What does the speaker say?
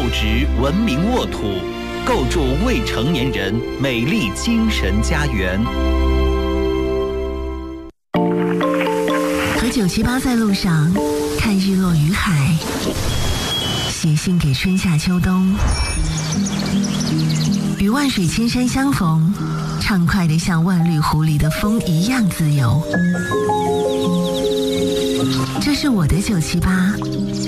植文明沃土，构筑未成年人美丽精神家园。 和978在路上，看日落与海，写信给春夏秋冬，与万水千山相逢，畅快地像万绿湖里的风一样自由。这是我的978。